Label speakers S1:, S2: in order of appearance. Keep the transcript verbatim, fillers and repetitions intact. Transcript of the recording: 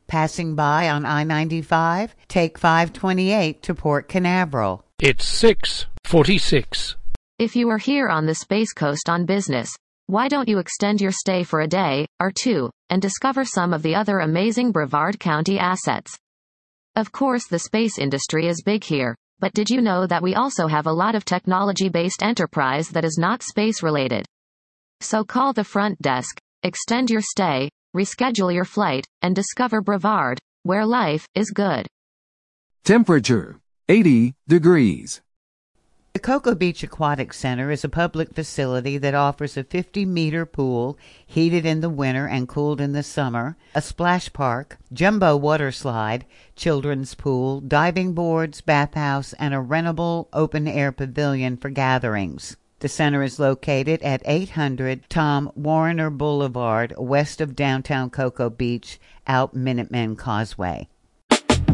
S1: Passing by on I ninety-five? Take five twenty-eight to Port Canaveral.
S2: It's six forty-six.
S3: If you are here on the Space Coast on business, why don't you extend your stay for a day, or two, and discover some of the other amazing Brevard County assets? Of course, the space industry is big here, but did you know that we also have a lot of technology-based enterprise that is not space-related? So call the front desk, extend your stay, reschedule your flight, and discover Brevard, where life is good.
S4: Temperature, eighty degrees.
S1: The Cocoa Beach Aquatic Center is a public facility that offers a fifty-meter pool, heated in the winter and cooled in the summer, a splash park, jumbo water slide, children's pool, diving boards, bathhouse, and a rentable open-air pavilion for gatherings. The center is located at eight hundred Tom Warner Boulevard, west of downtown Cocoa Beach, out Minutemen Causeway.